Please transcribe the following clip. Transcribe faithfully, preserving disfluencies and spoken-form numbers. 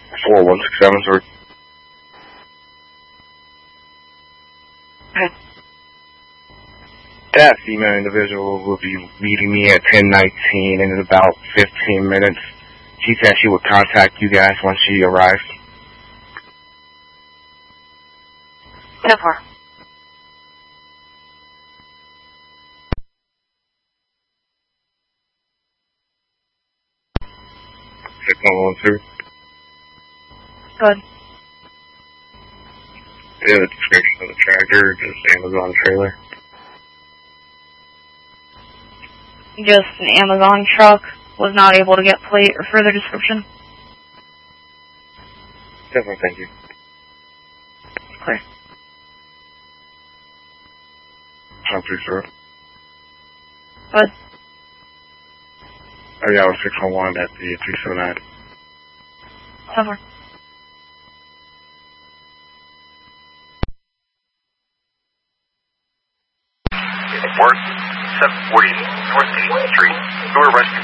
four one six seven, sir. Okay. That female individual will be meeting me at ten nineteen in about fifteen minutes. She said she would contact you guys once she arrives. So far. six one one two. Good. Yeah, the description of the tractor, just Amazon trailer. Just an Amazon truck. Was not able to get plate or further description. Definitely, thank you. Clear. I'm pretty sure. Good. Oh yeah, I was six one one at the three seven nine. So far. Worth seven forty North eighth Street. Who arrested